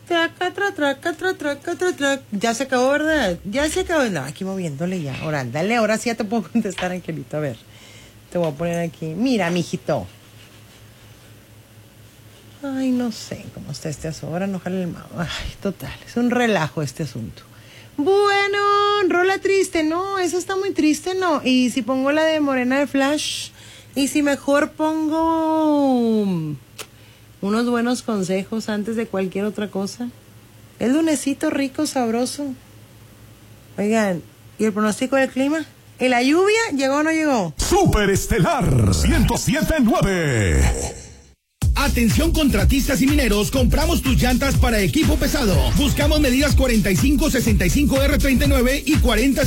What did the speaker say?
Ya se acabó, ¿verdad? Ya se acabó. No, aquí moviéndole ya. Ahora, dale, ahora sí ya te puedo contestar, Angelito. A ver, te voy a poner aquí. Mira, mijito. Ay, no sé cómo está este asunto. Ahora no jale el mouse. Ay, total, es un relajo este asunto. Bueno, rola triste, no, esa está muy triste, no. Y si pongo la de Morena de Flash, y si mejor pongo unos buenos consejos antes de cualquier otra cosa. El lunesito rico, sabroso. Oigan, ¿y el pronóstico del clima? ¿Y la lluvia llegó o no llegó? Super Estelar 107.9. Atención contratistas y mineros, compramos tus llantas para equipo pesado. Buscamos medidas 45, 65 R39 y 40